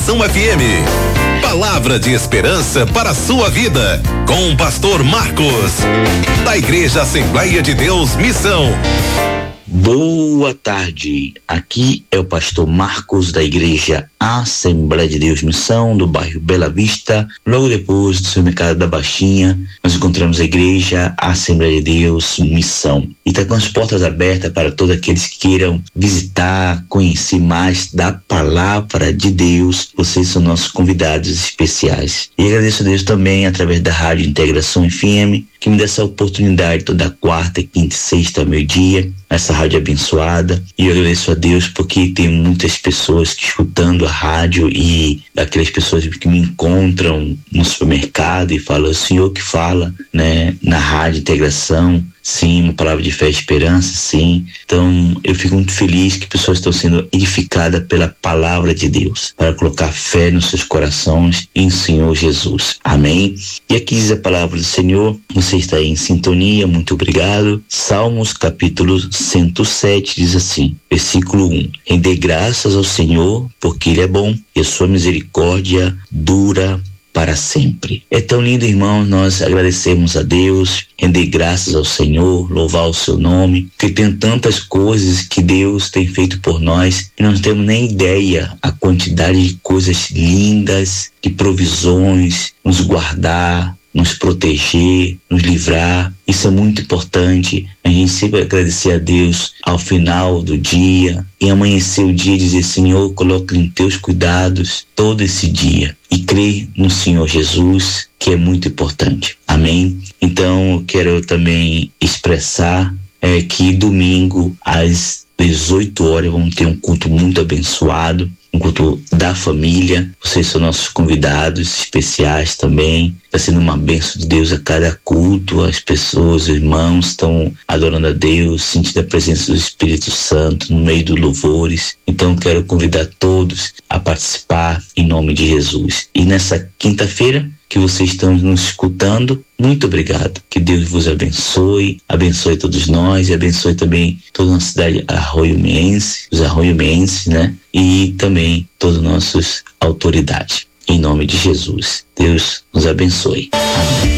Conexão FM. Palavra de esperança para a sua vida, com o pastor Marcos, da Igreja Assembleia de Deus Missão. Boa tarde, aqui é o pastor Marcos da Igreja Assembleia de Deus Missão, do bairro Bela Vista. Logo depois do supermercado da Baixinha, nós encontramos a Igreja Assembleia de Deus Missão. E está com as portas abertas para todos aqueles que queiram visitar, conhecer mais da Palavra de Deus. Vocês são nossos convidados especiais. E agradeço a Deus também, através da Rádio Integração FM, que me dá essa oportunidade toda quarta, quinta e sexta ao meio-dia, essa rádio abençoada. E eu agradeço a Deus porque tem muitas pessoas que escutando a rádio, e aquelas pessoas que me encontram no supermercado e falam: o senhor que fala, né, na Rádio Integração. Sim, uma palavra de fé e esperança, sim. Então, eu fico muito feliz que pessoas estão sendo edificadas pela palavra de Deus, para colocar fé nos seus corações em Senhor Jesus. Amém? E aqui diz a palavra do Senhor, você está aí em sintonia, muito obrigado. Salmos capítulo 107 diz assim, versículo 1: Rende graças ao Senhor, porque Ele é bom, e a sua misericórdia dura para sempre. É tão lindo, irmão, nós agradecemos a Deus, render graças ao Senhor, louvar o seu nome, porque tem tantas coisas que Deus tem feito por nós e não temos nem ideia a quantidade de coisas lindas, de provisões, nos guardar, nos proteger, nos livrar. Isso é muito importante. A gente sempre agradecer a Deus ao final do dia e amanhecer o dia e dizer: Senhor, coloque em teus cuidados todo esse dia, e crer no Senhor Jesus, que é muito importante. Amém? Então, eu quero também expressar que domingo às 18 horas vamos ter um culto muito abençoado, um culto da família. Vocês são nossos convidados especiais também. Está sendo uma bênção de Deus a cada culto. As pessoas, os irmãos estão adorando a Deus, sentindo a presença do Espírito Santo no meio dos louvores. Então quero convidar todos a participar em nome de Jesus. E nessa quinta-feira que vocês estão nos escutando, muito obrigado. Que Deus vos abençoe, abençoe todos nós e abençoe também toda a nossa cidade arroiomense, os arroiomenses, né? E também todas as nossas autoridades. Em nome de Jesus, Deus nos abençoe. Amém.